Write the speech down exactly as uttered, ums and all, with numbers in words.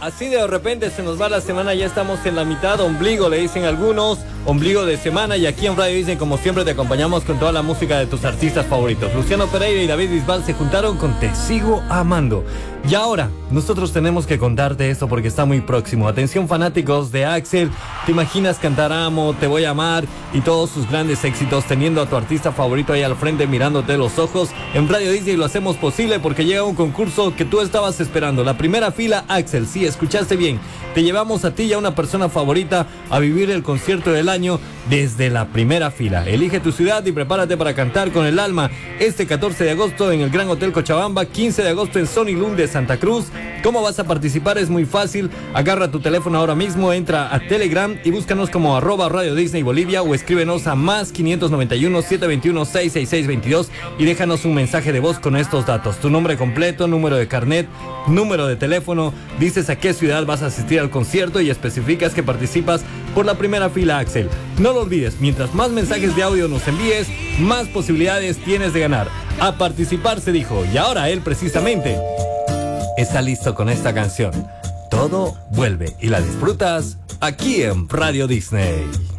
así de repente se nos va la semana, ya estamos en la mitad, ombligo le dicen algunos, ombligo de semana, y aquí en Radio Disney como siempre te acompañamos con toda la música de tus artistas favoritos. Luciano Pereira y David Bisbal se juntaron con Te Sigo Amando. Y ahora, nosotros tenemos que contarte esto porque está muy próximo. Atención fanáticos de Axel, ¿te imaginas cantar Amo, Te Voy a Amar y todos sus grandes éxitos teniendo a tu artista favorito ahí al frente mirándote los ojos? En Radio Disney lo hacemos posible porque llega un concurso que tú estabas esperando. La primera fila, Axel, sí, escuchaste bien. Te llevamos a ti y a una persona favorita a vivir el concierto del año desde la primera fila. Elige tu ciudad y prepárate para cantar con el alma este catorce de agosto en el Gran Hotel Cochabamba, quince de agosto en Sony Lund de Santa Cruz. ¿Cómo vas a participar? Es muy fácil. Agarra tu teléfono ahora mismo, entra a Telegram y búscanos como arroba Radio Disney Bolivia o escríbenos a más quinientos noventa y uno, setecientos veintiuno, seiscientos sesenta y seis veintidós y déjanos un mensaje de voz con estos datos: tu nombre completo, número de carnet, número de teléfono, dices a qué ciudad vas a asistir al concierto y especificas que participas por la primera fila, Axel. No lo olvides, mientras más mensajes de audio nos envíes, más posibilidades tienes de ganar. A participar se dijo, y ahora él precisamente está listo con esta canción. Todo vuelve y la disfrutas aquí en Radio Disney.